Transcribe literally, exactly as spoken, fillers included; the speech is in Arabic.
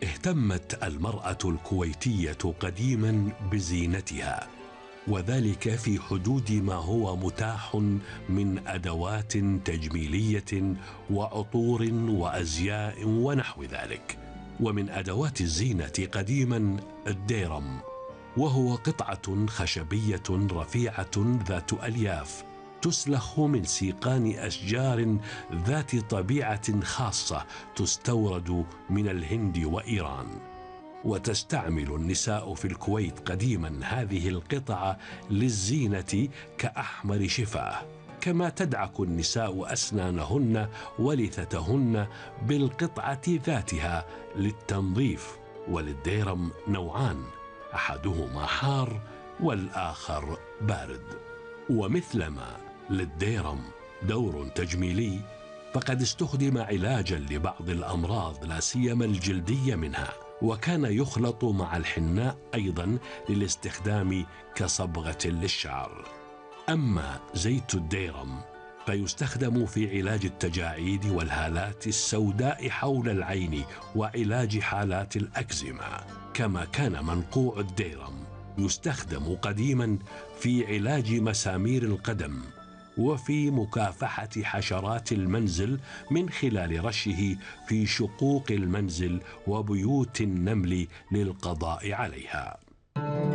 اهتمت المرأة الكويتية قديما بزينتها، وذلك في حدود ما هو متاح من أدوات تجميلية وعطور وأزياء ونحو ذلك. ومن أدوات الزينة قديما الديرم، وهو قطعة خشبية رفيعة ذات ألياف تسلخ من سيقان أشجار ذات طبيعة خاصة تستورد من الهند وإيران. وتستعمل النساء في الكويت قديما هذه القطع للزينة كأحمر شفاه، كما تدعك النساء أسنانهن ولثتهن بالقطعة ذاتها للتنظيف. وللديرم نوعان، أحدهما حار والآخر بارد. ومثلما للديرم دور تجميلي، فقد استخدم علاجا لبعض الأمراض لا سيما الجلدية منها، وكان يخلط مع الحناء أيضا للاستخدام كصبغة للشعر. أما زيت الديرم فيستخدم في علاج التجاعيد والهالات السوداء حول العين وعلاج حالات الأكزيما، كما كان منقوع الديرم يستخدم قديما في علاج مسامير القدم وفي مكافحة حشرات المنزل من خلال رشه في شقوق المنزل وبيوت النمل للقضاء عليها.